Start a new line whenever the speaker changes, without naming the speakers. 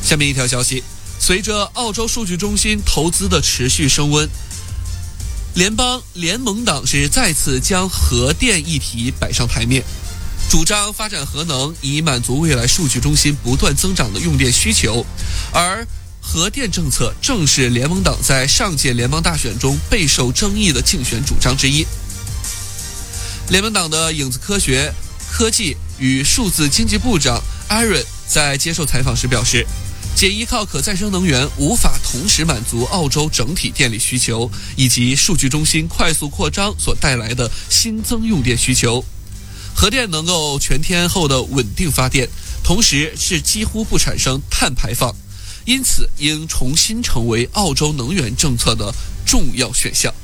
下面一条消息，随着澳洲数据中心投资的持续升温，联邦联盟党是再次将核电议题摆上台面，主张发展核能以满足未来数据中心不断增长的用电需求。而核电政策正是联盟党在上届联邦大选中备受争议的竞选主张之一。联盟党的影子科技与数字经济部长艾伦在接受采访时表示，仅依靠可再生能源无法同时满足澳洲整体电力需求以及数据中心快速扩张所带来的新增用电需求。核电能够全天候的稳定发电，同时是几乎不产生碳排放，因此应重新成为澳洲能源政策的重要选项。